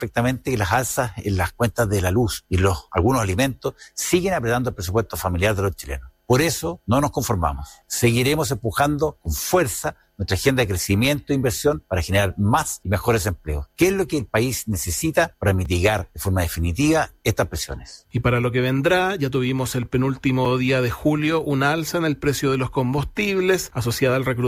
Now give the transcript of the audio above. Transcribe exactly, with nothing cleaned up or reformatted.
perfectamente que las alzas en las cuentas de la luz y los algunos alimentos siguen apretando el presupuesto familiar de los chilenos. Por eso no nos conformamos. Seguiremos empujando con fuerza nuestra agenda de crecimiento e inversión para generar más y mejores empleos. ¿Qué es lo que el país necesita para mitigar de forma definitiva estas presiones? Y para lo que vendrá, ya tuvimos el penúltimo día de julio una alza en el precio de los combustibles asociada al recrudecimiento